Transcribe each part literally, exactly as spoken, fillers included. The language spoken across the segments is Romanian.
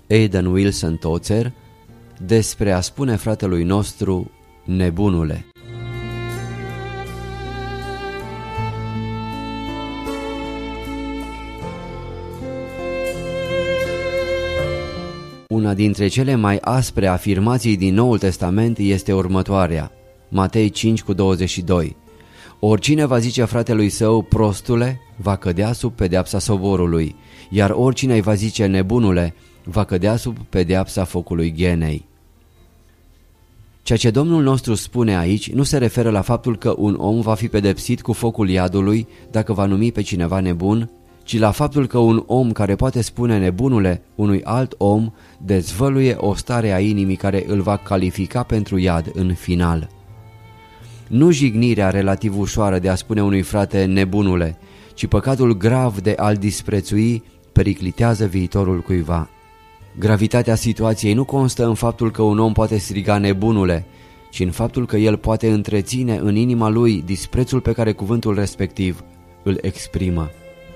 Aidan Wilson Tozer despre a spune fratelui nostru nebunule. Una dintre cele mai aspre afirmații din Noul Testament este următoarea. Matei cinci cu douăzeci și doi. Oricine va zice fratelui său prostule, va cădea sub pedeapsa soborului, iar oricine îi va zice nebunule, va cădea sub pedeapsa focului ghenei. Ceea ce Domnul nostru spune aici nu se referă la faptul că un om va fi pedepsit cu focul iadului dacă va numi pe cineva nebun, ci la faptul că un om care poate spune nebunule unui alt om dezvăluie o stare a inimii care îl va califica pentru iad în final. Nu jignirea relativ ușoară de a spune unui frate nebunule, ci păcatul grav de a-l disprețui periclitează viitorul cuiva. Gravitatea situației nu constă în faptul că un om poate striga nebunule, ci în faptul că el poate întreține în inima lui disprețul pe care cuvântul respectiv îl exprimă.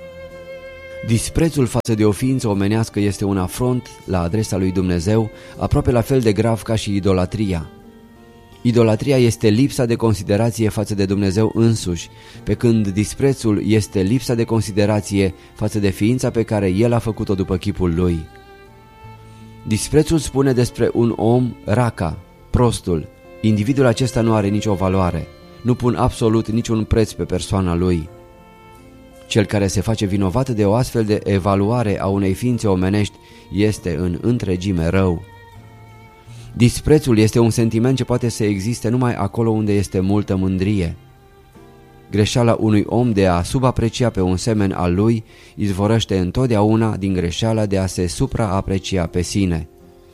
Disprețul față de o ființă omenească este un afront la adresa lui Dumnezeu, aproape la fel de grav ca și idolatria. Idolatria este lipsa de considerație față de Dumnezeu însuși, pe când disprețul este lipsa de considerație față de ființa pe care El a făcut-o după chipul Lui. Disprețul spune despre un om raca, prostul. Individul acesta nu are nicio valoare, nu pun absolut niciun preț pe persoana lui. Cel care se face vinovat de o astfel de evaluare a unei ființe omenești este în întregime rău. Disprețul este un sentiment ce poate să existe numai acolo unde este multă mândrie. Greșeala unui om de a subaprecia pe un semen al lui izvorăște întotdeauna din greșeala de a se supraaprecia pe sine.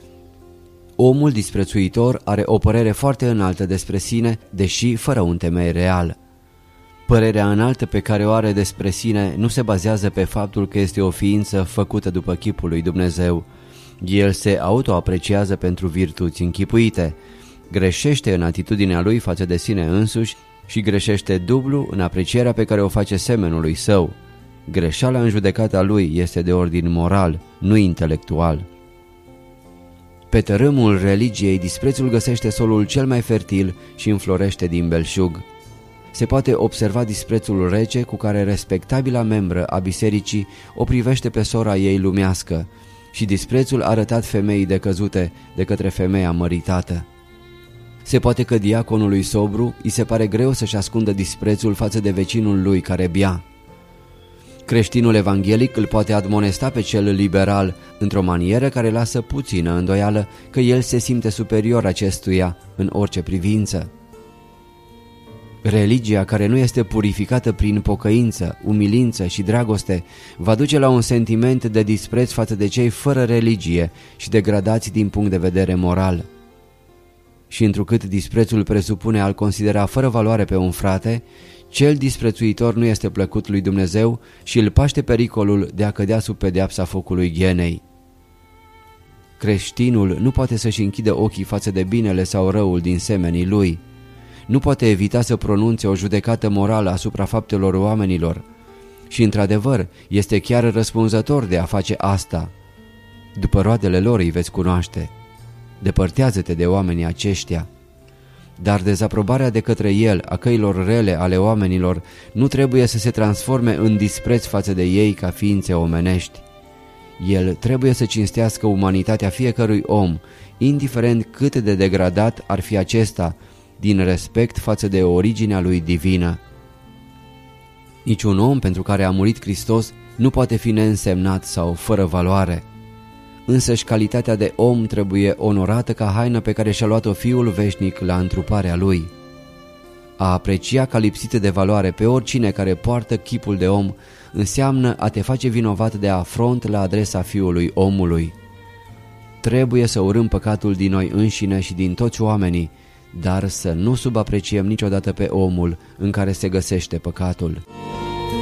Omul disprețuitor are o părere foarte înaltă despre sine, deși fără un temei real. Părerea înaltă pe care o are despre sine nu se bazează pe faptul că este o ființă făcută după chipul lui Dumnezeu. El se autoapreciază pentru virtuți închipuite, greșește în atitudinea lui față de sine însuși și greșește dublu în aprecierea pe care o face semenului său. Greșeala în judecata lui este de ordin moral, nu intelectual. Pe tărâmul religiei, disprețul găsește solul cel mai fertil și înflorește din belșug. Se poate observa disprețul rece cu care respectabila membră a bisericii o privește pe sora ei lumească și disprețul arătat femeii decăzute de către femeia măritată. Se poate că diaconului sobru îi se pare greu să-și ascundă disprețul față de vecinul lui care bea. Creștinul evanghelic îl poate admonesta pe cel liberal într-o manieră care lasă puțină îndoială că el se simte superior acestuia în orice privință. Religia care nu este purificată prin pocăință, umilință și dragoste va duce la un sentiment de dispreț față de cei fără religie și degradați din punct de vedere moral. Și întrucât disprețul presupune a-l considera fără valoare pe un frate, cel disprețuitor nu este plăcut lui Dumnezeu și îl paște pericolul de a cădea sub pedeapsa focului ghenei. Creștinul nu poate să-și închidă ochii față de binele sau răul din semenii lui. Nu poate evita să pronunțe o judecată morală asupra faptelor oamenilor și, într-adevăr, este chiar răspunzător de a face asta. După roadele lor îi veți cunoaște. Depărtează-te de oamenii aceștia. Dar dezaprobarea de către el a căilor rele ale oamenilor nu trebuie să se transforme în dispreț față de ei ca ființe omenești. El trebuie să cinstească umanitatea fiecărui om, indiferent cât de degradat ar fi acesta, din respect față de originea lui divină. Niciun om pentru care a murit Hristos nu poate fi neînsemnat sau fără valoare. Însăși calitatea de om trebuie onorată ca haină pe care și-a luat-o Fiul veșnic la întruparea lui. A aprecia ca lipsită de valoare pe oricine care poartă chipul de om înseamnă a te face vinovat de afront la adresa Fiului omului. Trebuie să urâm păcatul din noi înșine și din toți oamenii, dar să nu subapreciem niciodată pe omul în care se găsește păcatul.